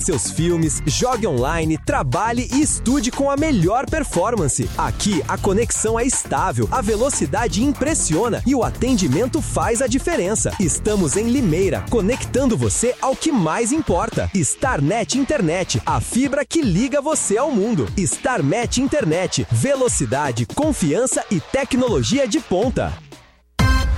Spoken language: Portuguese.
seus filmes, jogue online, trabalhe e estude com a melhor performance. Aqui, a conexão é estável, a velocidade impressiona e o atendimento faz a diferença. Estamos em Limeira, conectando você ao que mais importa. StarNet Internet, a fibra que liga você ao mundo. StarNet Internet, velocidade, confiança e tecnologia de ponta.